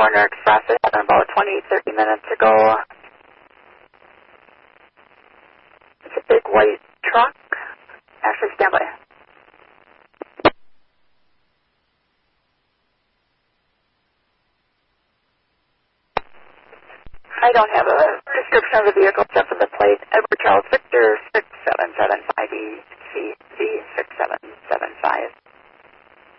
Corner Express. It happened about 20-30 minutes ago. It's a big white truck. Actually, stand by. I don't have a description of the vehicle except for the plate. Edward Charles Victor 6775 ECC 6775.